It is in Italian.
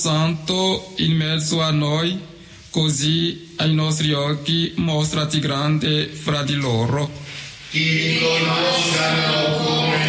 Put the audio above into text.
Santo in mezzo a noi, così ai nostri occhi mostrati grande fra di loro. Ti riconoscano come